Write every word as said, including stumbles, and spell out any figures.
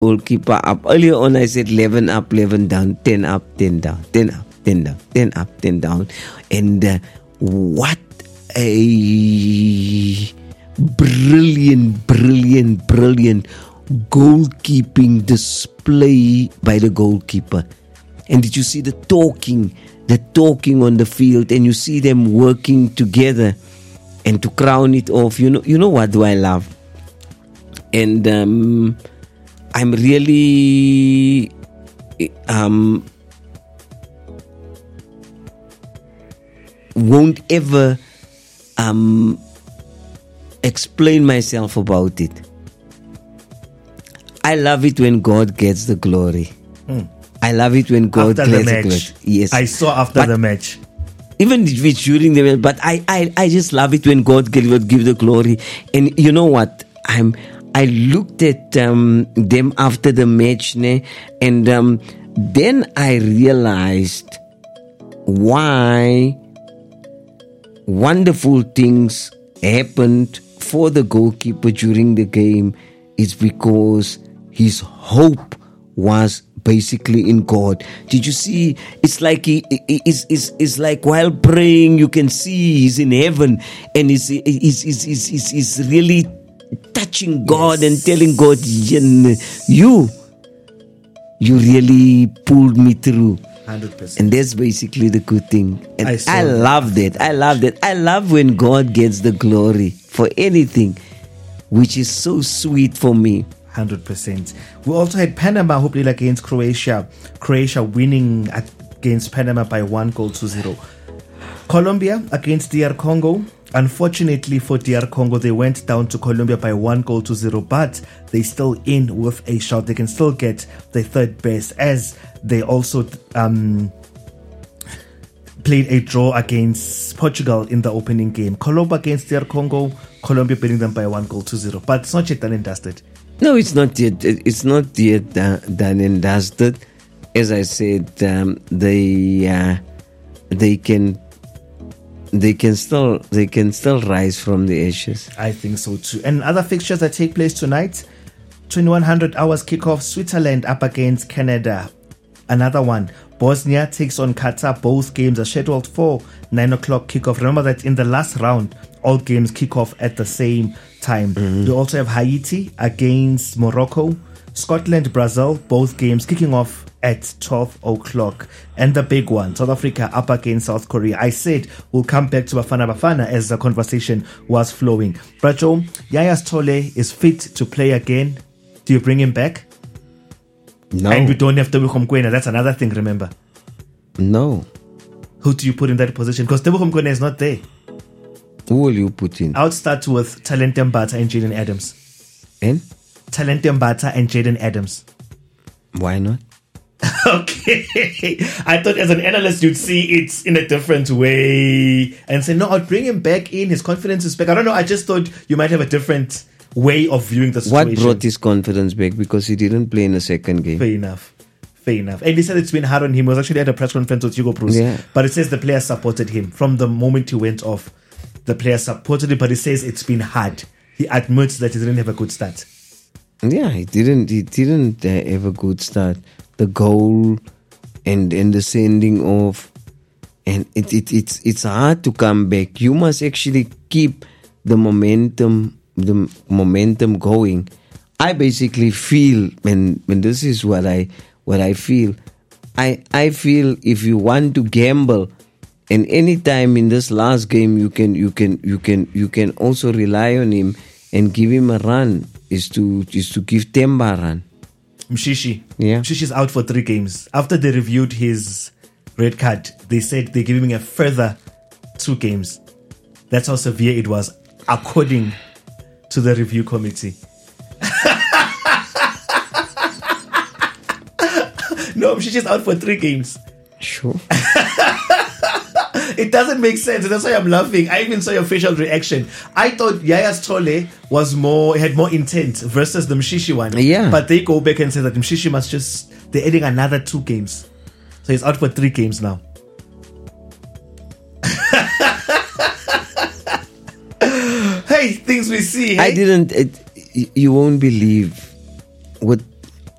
goalkeeper up. Earlier on, I said eleven up, eleven down, ten up, ten down, ten up, ten down, ten up, ten down. And uh, what a brilliant, brilliant, brilliant goalkeeping display by the goalkeeper. And did you see the talking, the talking on the field, and you see them working together? And to crown it off, you know, you know what do I love? And um, I'm really um, won't ever um, explain myself about it. I love it when God gets the glory. Hmm. I love it when God after gets the the match. glory. Yes, I saw after but the match. Even during the match, but I, I, I just love it when God give, give the glory. And you know what? I'm I looked at um, them after the match, ne? and um, then I realized why wonderful things happened for the goalkeeper during the game. Is because his hope was basically in God. Did you see? It's like he is is is like while praying, you can see he's in heaven, and he's he's he's he's, he's, he's really touching God, yes, and telling God, you you really pulled me through. one hundred percent. And that's basically the good thing. And I, I that. love that. I love that. I love when God gets the glory for anything, which is so sweet for me. one hundred percent. We also had Panama who played against Croatia. Croatia winning against Panama by one goal to zero. Colombia against D R Congo. Unfortunately for D R Congo, they went down to Colombia by one goal to zero, but they still in with a shot. They can still get the third best, as they also um, played a draw against Portugal in the opening game. Colombia against D R Congo. Colombia beating them by one goal to zero, but it's not yet done and dusted. No, it's not yet. It's not yet uh, done and dusted. As I said, um, they uh, they can they can still they can still rise from the ashes. I think so too. And other fixtures that take place tonight: twenty-one hundred hours kickoff. Switzerland up against Canada. Another one. Bosnia takes on Qatar. Both games are scheduled for nine o'clock kickoff. Remember that in the last round, all games kick off at the same time. Mm-hmm. We also have Haiti against Morocco, Scotland, Brazil, both games kicking off at twelve o'clock. And the big one, South Africa up against South Korea. I said we'll come back to Bafana Bafana as the conversation was flowing. Bracho, Yaya Stole is fit to play again. Do you bring him back? No. And we don't have Tebogo Mokoena. That's another thing, remember? No. Who do you put in that position? Because Tebogo Mokoena is not there. Who will you put in? I would start with Talente Mbata and Jaden Adams. And? Talente Mbata and Jaden Adams. Why not? Okay. I thought as an analyst you'd see it in a different way and say, no, I'll bring him back in. His confidence is back. I don't know. I just thought you might have a different way of viewing the situation. What brought his confidence back? Because he didn't play in the second game. Fair enough. Fair enough. And he said it's been hard on him. He was actually at a press conference with Hugo Bruce. Yeah. But it says the players supported him from the moment he went off. The players supported him, but he says it's been hard. He admits that he didn't have a good start. Yeah, he didn't. He didn't uh, have a good start. The goal and and the sending off, and it, it it's it's hard to come back. You must actually keep the momentum the momentum going. I basically feel, when when this is what I what I feel. I I feel if you want to gamble, and any time in this last game you can you can you can you can also rely on him and give him a run, is to is to give Temba a run. Mshishi. Yeah. Mshishi's out for three games. After they reviewed his red card, they said they're giving him a further two games. That's how severe it was, according to the review committee. No, Mshishi's out for three games. Sure. It doesn't make sense. That's why I'm laughing. I even saw your facial reaction. I thought Yaya Stole was more, had more intent versus the Mshishi one. Yeah. But they go back and say that Mshishi must just, they're adding another two games. So he's out for three games now. Hey, things we see. Hey? I didn't. It, you won't believe with